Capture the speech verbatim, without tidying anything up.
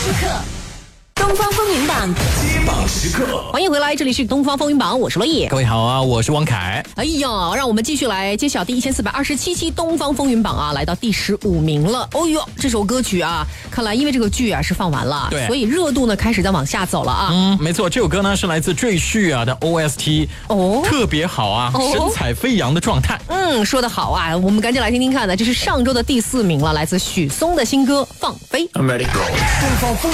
刻，东方风云榜揭榜时刻， 欢迎回来，这里是东方风云榜，我是罗毅。 各位好啊，我是汪凯。 哎呀，让我们继续来揭晓第一千四百二十七期东方风云榜啊，来到第十五名了。哦呦，这首歌曲啊，看来因为这个剧啊是放完了， 对， 所以热度呢开始在往下走了啊。 嗯，没错，这首歌呢是来自赘婿啊的 O S T， 哦， 特别好啊， 哦、 神采飞扬的状态。 嗯，说得好啊，我们赶紧来听听看呢，这是上周的第四名了，来自许嵩的新歌《放飞》。 I'm ready. 东方风